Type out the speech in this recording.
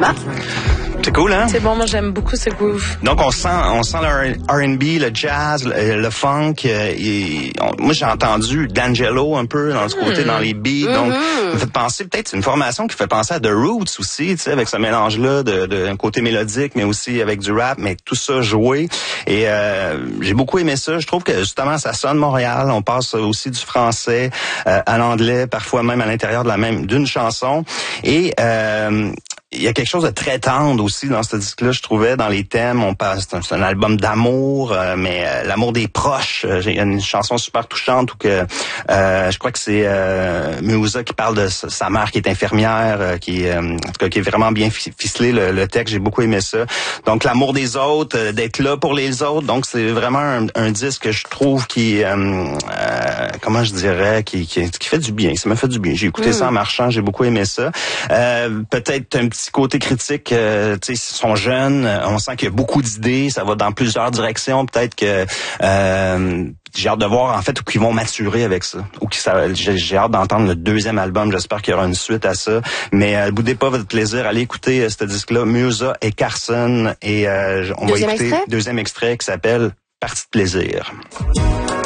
Absolument. C'est cool, hein? C'est bon, moi j'aime beaucoup ce groove. Donc on sent le R&B, le jazz, le funk. Moi j'ai entendu D'Angelo un peu dans ce côté, dans les beats. Donc ça me fait penser, peut-être c'est une formation qui fait penser à The Roots aussi, tu sais, avec ce mélange-là d'un côté mélodique, mais aussi avec du rap, mais tout ça joué. Et j'ai beaucoup aimé ça. Je trouve que justement ça sonne Montréal. On passe aussi du français à l'anglais, parfois même à l'intérieur d'une chanson. Et il y a quelque chose de très tendre aussi dans ce disque-là, je trouvais, dans les thèmes. C'est un album d'amour, mais l'amour des proches. Il y a une chanson super touchante où que je crois que c'est Musa qui parle de sa mère qui est infirmière, en tout cas qui est vraiment bien ficelé le texte. J'ai beaucoup aimé ça. Donc l'amour des autres, d'être là pour les autres. Donc c'est vraiment un disque que je trouve qui comment je dirais, qui fait du bien. Ça me fait du bien. J'ai écouté ça en marchant. J'ai beaucoup aimé ça. Peut-être un petit côté critique, tu sais, ils sont jeunes, on sent qu'il y a beaucoup d'idées, ça va dans plusieurs directions, peut-être que j'ai hâte de voir en fait où ils vont maturer avec ça, j'ai hâte d'entendre le deuxième album, j'espère qu'il y aura une suite à ça, mais boudez pas votre plaisir, allez écouter ce disque-là, Musa et Carson, et on va écouter deuxième extrait qui s'appelle Partie de plaisir.